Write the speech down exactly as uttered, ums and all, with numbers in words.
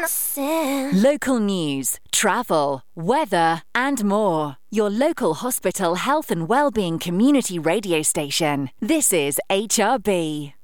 Local news, travel, weather and more. Your local hospital health and wellbeing community radio station. This is H R B.